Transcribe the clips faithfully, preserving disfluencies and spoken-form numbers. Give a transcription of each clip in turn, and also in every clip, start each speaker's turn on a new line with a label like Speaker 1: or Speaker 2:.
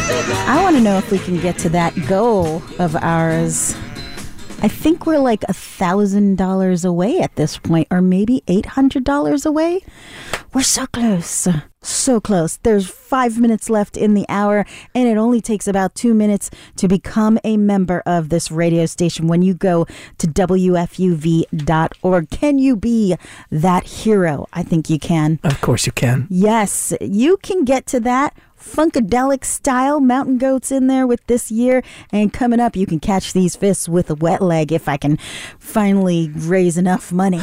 Speaker 1: I want to know if we can get to that goal of ours. I think we're like a thousand dollars away at this point, or maybe eight hundred dollars away. We're so close. So close. There's five minutes left in the hour, and it only takes about two minutes to become a member of this radio station when you go to W F U V dot org. Can you be that hero? I think you can.
Speaker 2: Of course you can.
Speaker 1: Yes, you can get to that Funkadelic style. Mountain Goats in there with This Year. And coming up, you can catch these fists with a wet leg if I can finally raise enough money.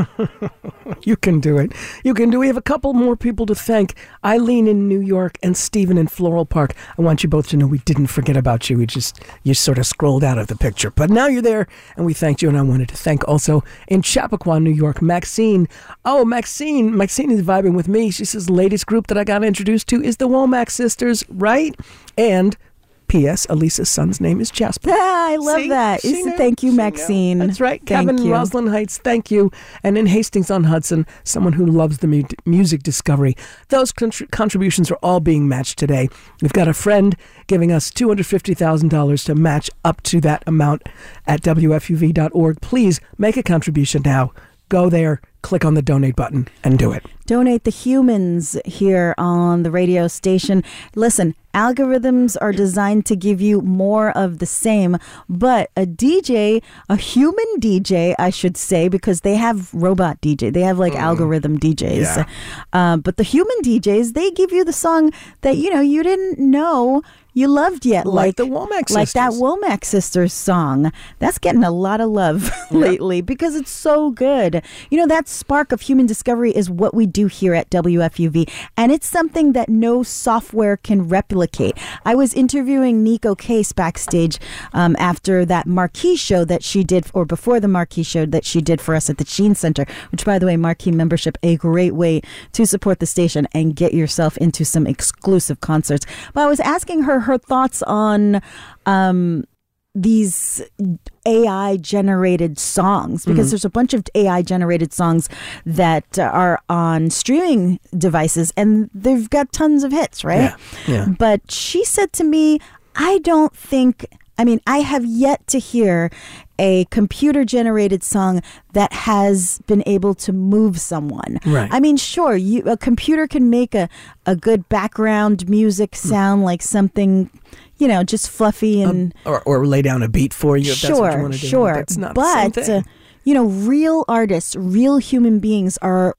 Speaker 2: You can do it. You can do it. We have a couple more people to thank. Eileen in New York and Stephen in Floral Park. I want you both to know we didn't forget about you. We just, you sort of scrolled out of the picture. But now you're there, and we thanked you. And I wanted to thank also in Chappaqua, New York, Maxine. Oh, Maxine. Maxine is vibing with me. She says, latest group that I got introduced to is the Womack Sisters, right? And P S. Elisa's son's name is Jasper.
Speaker 1: Ah, I love
Speaker 2: See?
Speaker 1: that.
Speaker 2: She
Speaker 1: Issa,
Speaker 2: knew.
Speaker 1: thank you,
Speaker 2: She
Speaker 1: Maxine.
Speaker 2: knew. That's right.
Speaker 1: Thank
Speaker 2: Kevin in
Speaker 1: you.
Speaker 2: Roslyn Heights, thank you. And in Hastings-on-Hudson, someone who loves the mu- music discovery. Those contr- contributions are all being matched today. We've got a friend giving us two hundred fifty thousand dollars to match up to that amount at W F U V dot org. Please make a contribution now. Go there, click on the donate button, and do it.
Speaker 1: Donate the humans here on the radio station. Listen, algorithms are designed to give you more of the same, but a D J, a human D J, I should say, because they have robot D J. They have like mm. algorithm D Js.
Speaker 2: Yeah.
Speaker 1: Uh, but the human D Js, they give you the song that, you know, you didn't know you loved yet.
Speaker 2: Like,
Speaker 1: Like,
Speaker 2: the Womack Sisters.
Speaker 1: Like that Womack Sisters song. That's getting a lot of love lately because it's so good. You know, that spark of human discovery is what we do here at W F U V, and it's something that no software can replicate. I was interviewing Nico Case backstage um, after that Marquee show that she did, or before the Marquee show that she did for us at the Sheen Center, which, by the way, Marquee membership, a great way to support the station and get yourself into some exclusive concerts. But I was asking her her thoughts on um, these A I-generated songs, because mm-hmm. there's a bunch of A I-generated songs that uh, are on streaming devices, and they've got tons of hits, right?
Speaker 2: Yeah. Yeah.
Speaker 1: But she said to me, I don't think... I mean, I have yet to hear a computer-generated song that has been able to move someone.
Speaker 2: Right.
Speaker 1: I mean, sure, you, a computer can make a, a good background music sound mm. like something, you know, just fluffy and...
Speaker 2: Um, or, or lay down a beat for you if
Speaker 1: sure,
Speaker 2: that's what you want to do.
Speaker 1: Sure,
Speaker 2: But that's not
Speaker 1: but,
Speaker 2: the same thing.
Speaker 1: Uh, you know, real artists, real human beings are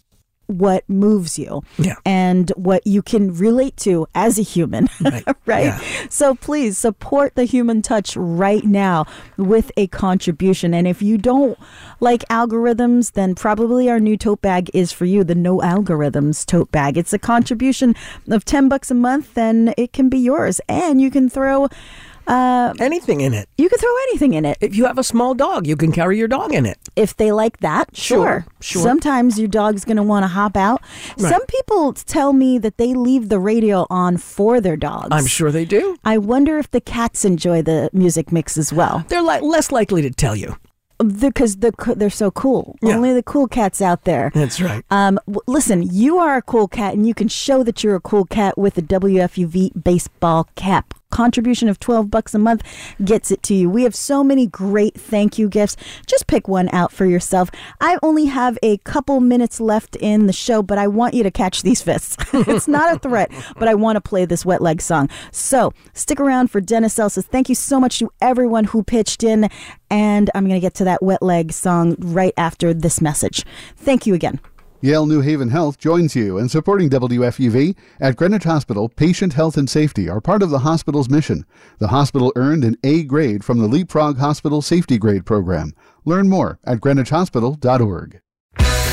Speaker 1: what moves you
Speaker 2: yeah.
Speaker 1: and what you can relate to as a human,
Speaker 2: right?
Speaker 1: right?
Speaker 2: Yeah.
Speaker 1: So please support the human touch right now with a contribution. And if you don't like algorithms, then probably our new tote bag is for you, the No Algorithms tote bag. It's a contribution of ten bucks a month, and it can be yours. And you can throw... Uh,
Speaker 2: anything in it.
Speaker 1: You can throw anything in it.
Speaker 2: If you have a small dog, you can carry your dog in it.
Speaker 1: If they like that, sure.
Speaker 2: Sure. sure.
Speaker 1: Sometimes your dog's going to want to hop out.
Speaker 2: Right.
Speaker 1: Some people tell me that they leave the radio on for their dogs.
Speaker 2: I'm sure they do.
Speaker 1: I wonder if the cats enjoy the music mix as well.
Speaker 2: They're li- less likely to tell you.
Speaker 1: Because the, they're so cool.
Speaker 2: Yeah.
Speaker 1: Only the cool cats out there.
Speaker 2: That's right.
Speaker 1: Um, w- listen, you are a cool cat, and you can show that you're a cool cat with a W F U V baseball cap. Contribution of twelve bucks a month gets it to you. We have so many great thank you gifts. Just pick one out for yourself. I only have a couple minutes left in the show, but I want you to catch these fists. It's not a threat, but I want to play this Wet Leg song. So stick around for Dennis Elsis. Thank you so much to everyone who pitched in, and I'm going to get to that Wet Leg song right after this message. Thank you again.
Speaker 3: Yale New Haven Health joins you in supporting W F U V. At Greenwich Hospital, patient health and safety are part of the hospital's mission. The hospital earned an A grade from the Leapfrog Hospital Safety Grade Program. Learn more at greenwich hospital dot org.